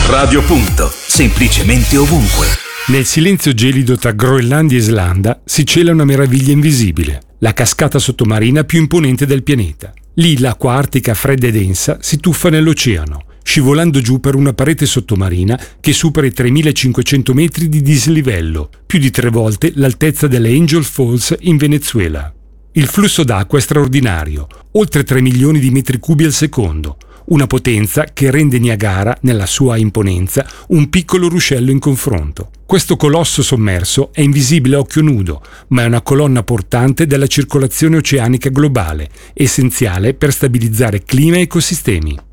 Radio Punto, semplicemente ovunque. Nel silenzio gelido tra Groenlandia e Islanda si cela una meraviglia invisibile, la cascata sottomarina più imponente del pianeta. Lì l'acqua artica fredda e densa si tuffa nell'oceano, scivolando giù per una parete sottomarina che supera i 3.500 metri di dislivello, più di 3 volte l'altezza delle Angel Falls in Venezuela. Il flusso d'acqua è straordinario, oltre 3 milioni di metri cubi al secondo, una potenza che rende Niagara, nella sua imponenza, un piccolo ruscello in confronto. Questo colosso sommerso è invisibile a occhio nudo, ma è una colonna portante della circolazione oceanica globale, essenziale per stabilizzare clima e ecosistemi.